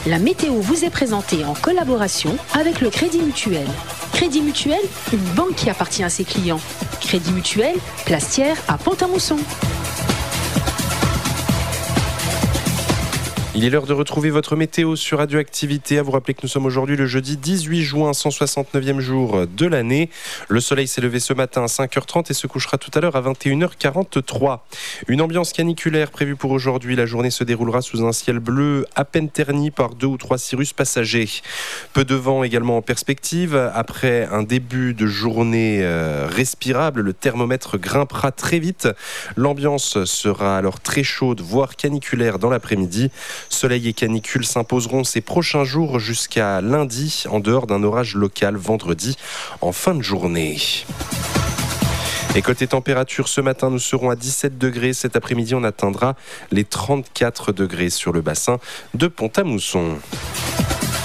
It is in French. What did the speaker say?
La météo vous est présentée en collaboration avec le Crédit Mutuel. Crédit Mutuel, une banque qui appartient à ses clients. Crédit Mutuel, Place Thiers à Pont-à-Mousson. Il est l'heure de retrouver votre météo sur Radioactivité. À vous rappeler que nous sommes aujourd'hui le jeudi 18 juin, 169e jour de l'année. Le soleil s'est levé ce matin à 5h30 et se couchera tout à l'heure à 21h43. Une ambiance caniculaire prévue pour aujourd'hui. La journée se déroulera sous un ciel bleu à peine terni par 2 ou 3 cirrus passagers. Peu de vent également en perspective. Après un début de journée respirable, le thermomètre grimpera très vite. L'ambiance sera alors très chaude, voire caniculaire dans l'après-midi. Soleil et canicule s'imposeront ces prochains jours jusqu'à lundi, en dehors d'un orage local vendredi en fin de journée. Et côté température, ce matin, nous serons à 17 degrés. Cet après-midi, on atteindra les 34 degrés sur le bassin de Pont-à-Mousson.